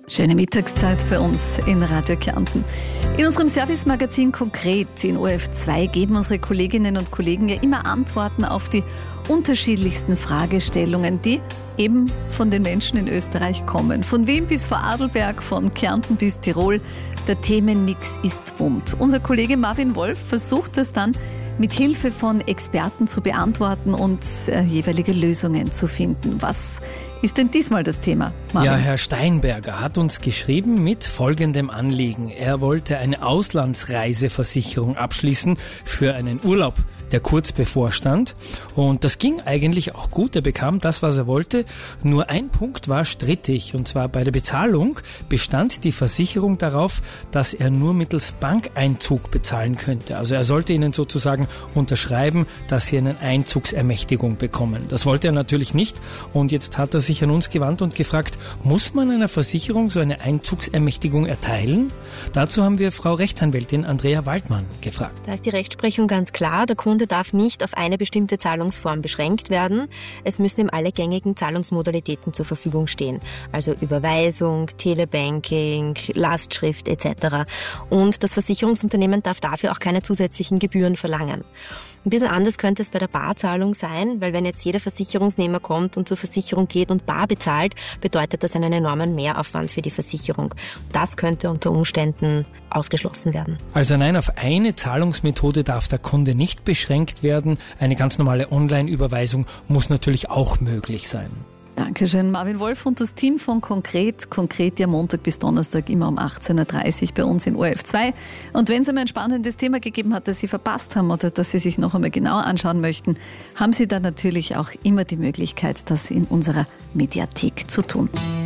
Schöne Mittagszeit für uns in Radio Kärnten. In unserem Service-Magazin Konkret in ORF2 geben unsere Kolleginnen und Kollegen ja immer Antworten auf die unterschiedlichsten Fragestellungen, die eben von den Menschen in Österreich kommen. Von Wien bis Vorarlberg, von Kärnten bis Tirol. Der Themenmix ist bunt. Unser Kollege Marvin Wolf versucht es dann mit Hilfe von Experten zu beantworten und jeweilige Lösungen zu finden. Was ist denn diesmal das Thema, Marvin? Ja, Herr Steinberger hat uns geschrieben mit folgendem Anliegen. Er wollte eine Auslandsreiseversicherung abschließen für einen Urlaub, der kurz bevorstand. Und das ging eigentlich auch gut. Er bekam das, was er wollte. Nur ein Punkt war strittig. Und zwar bei der Bezahlung bestand die Versicherung darauf, dass er nur mittels Bankeinzug bezahlen könnte. Also er sollte ihnen sozusagen unterschreiben, dass sie eine Einzugsermächtigung bekommen. Das wollte er natürlich nicht. Und jetzt hat er sich an uns gewandt und gefragt, muss man einer Versicherung so eine Einzugsermächtigung erteilen? Dazu haben wir Frau Rechtsanwältin Andrea Waldmann gefragt. Da ist die Rechtsprechung ganz klar. Der Kunde darf nicht auf eine bestimmte Zahlungsform beschränkt werden. Es müssen ihm alle gängigen Zahlungsmodalitäten zur Verfügung stehen. Also Überweisung, Telebanking, Lastschrift etc. Und das Versicherungsunternehmen darf dafür auch keine zusätzlichen Gebühren verlangen. Ein bisschen anders könnte es bei der Barzahlung sein, weil wenn jetzt jeder Versicherungsnehmer kommt und zur Versicherung geht und bar bezahlt, bedeutet das einen enormen Mehraufwand für die Versicherung. Das könnte unter Umständen ausgeschlossen werden. Also nein, auf eine Zahlungsmethode darf der Kunde nicht beschränkt werden. Eine ganz normale Online-Überweisung muss natürlich auch möglich sein. Dankeschön, Marvin Wolf und das Team von Konkret. Konkret ja Montag bis Donnerstag immer um 18.30 Uhr bei uns in ORF2. Und wenn es einmal ein spannendes Thema gegeben hat, das Sie verpasst haben oder das Sie sich noch einmal genauer anschauen möchten, haben Sie dann natürlich auch immer die Möglichkeit, das in unserer Mediathek zu tun.